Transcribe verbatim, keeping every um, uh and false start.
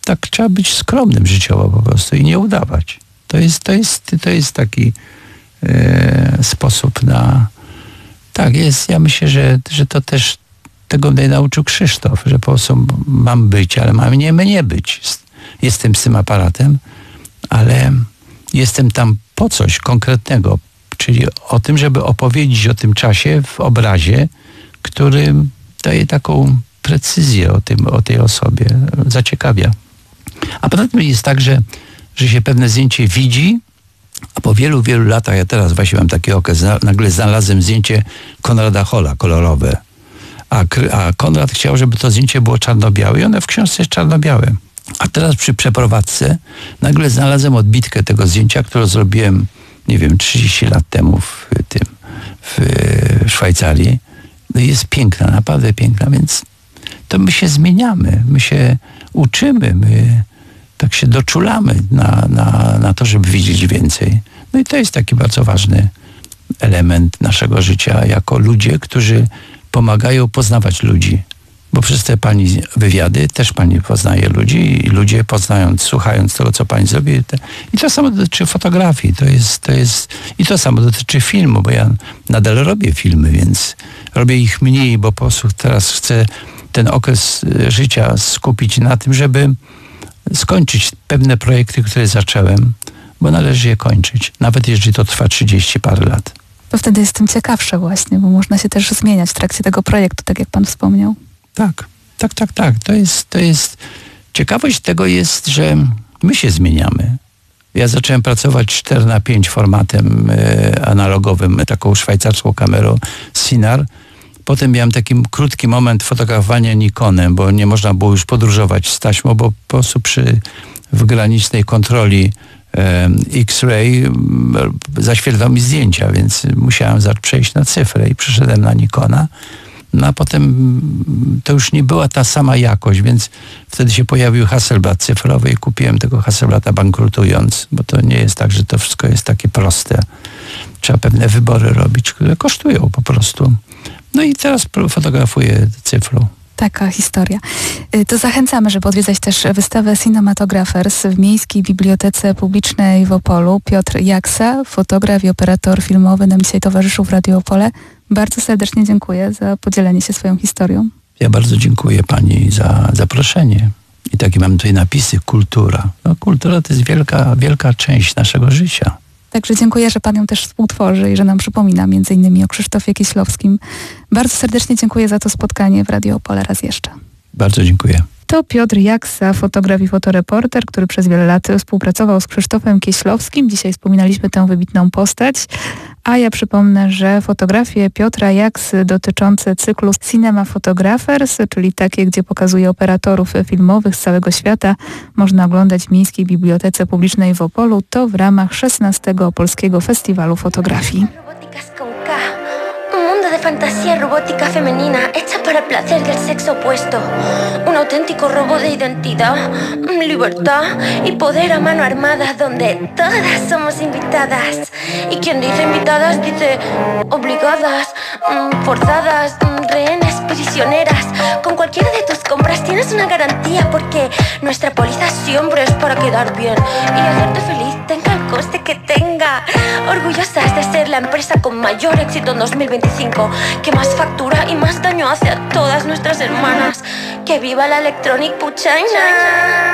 tak trzeba być skromnym życiowo po prostu i nie udawać. To jest, to jest, to jest taki e, sposób na... Tak, jest. Ja myślę, że, że to też tego mnie nauczył Krzysztof, że po prostu mam być, ale mam nie, nie być. Jestem z tym aparatem, ale jestem tam po coś konkretnego, czyli o tym, żeby opowiedzieć o tym czasie w obrazie, który daje taką precyzję o tym, o tej osobie, zaciekawia. A poza tym jest tak, że, że się pewne zdjęcie widzi, a po wielu, wielu latach, ja teraz właśnie mam taki okres, nagle znalazłem zdjęcie Konrada Holla, kolorowe. A, a Konrad chciał, żeby to zdjęcie było czarno-białe i one w książce jest czarno-białe. A teraz przy przeprowadzce nagle znalazłem odbitkę tego zdjęcia, które zrobiłem, nie wiem, trzydzieści lat temu w tym, w Szwajcarii. No i jest piękna, naprawdę piękna, więc to my się zmieniamy, my się uczymy, my tak się doczulamy na, na, na to, żeby widzieć więcej. No i to jest taki bardzo ważny element naszego życia jako ludzie, którzy pomagają poznawać ludzi. Bo przez te pani wywiady też pani poznaje ludzi i ludzie poznając, słuchając tego, co pani zrobi. Te, I to samo dotyczy fotografii. To jest, to jest, I to samo dotyczy filmu, bo ja nadal robię filmy, więc robię ich mniej, bo po prostu teraz chcę ten okres życia skupić na tym, żeby skończyć pewne projekty, które zacząłem, bo należy je kończyć. Nawet jeżeli to trwa trzydzieści parę lat. To wtedy jest tym ciekawsze właśnie, bo można się też zmieniać w trakcie tego projektu, tak jak pan wspomniał. Tak, tak, tak, tak. To jest, to jest... Ciekawość tego jest, że my się zmieniamy. Ja zacząłem pracować cztery na pięć formatem e, analogowym, taką szwajcarską kamerą Sinar. Potem miałem taki krótki moment fotografowania Nikonem, bo nie można było już podróżować z taśmą, bo po prostu przy w granicznej kontroli e, X-ray e, zaświetlał mi zdjęcia, więc musiałem przejść na cyfrę i przyszedłem na Nikona. No a potem to już nie była ta sama jakość, więc wtedy się pojawił Hasselblad cyfrowy i kupiłem tego Hasselblada bankrutując, bo to nie jest tak, że to wszystko jest takie proste. Trzeba pewne wybory robić, które kosztują po prostu. No i teraz fotografuję cyfrą. Taka historia. To zachęcamy, żeby odwiedzać też wystawę Cinematographers w Miejskiej Bibliotece Publicznej w Opolu. Piotr Jaksa, fotograf i operator filmowy, nam dzisiaj towarzyszył w Radio Opole. Bardzo serdecznie dziękuję za podzielenie się swoją historią. Ja bardzo dziękuję pani za zaproszenie. I takie mam tutaj napisy, kultura. No, kultura to jest wielka, wielka część naszego życia. Także dziękuję, że pan ją też współtworzy i że nam przypomina między innymi o Krzysztofie Kieślowskim. Bardzo serdecznie dziękuję za to spotkanie w Radio Opole raz jeszcze. Bardzo dziękuję. To Piotr Jaksa, fotograf i fotoreporter, który przez wiele lat współpracował z Krzysztofem Kieślowskim. Dzisiaj wspominaliśmy tę wybitną postać. A ja przypomnę, że fotografie Piotra Jaksy dotyczące cyklu Cinematographers, czyli takie, gdzie pokazuje operatorów filmowych z całego świata, można oglądać w Miejskiej Bibliotece Publicznej w Opolu. To w ramach szesnastego Opolskiego Festiwalu Fotografii. De fantasía robótica femenina hecha para el placer del sexo opuesto. Un auténtico robo de identidad, libertad y poder a mano armada donde todas somos invitadas. Y quien dice invitadas dice obligadas, forzadas, rehenes, prisioneras. Con cualquiera de tus compras tienes una garantía porque nuestra póliza siempre es para quedar bien y hacerte feliz, tenga el coste que tenga. Orgullosas de ser la empresa con mayor éxito en dos mil veinticinco, que más factura y más daño hace a todas nuestras hermanas. ¡Que viva la Electronic Puchaina!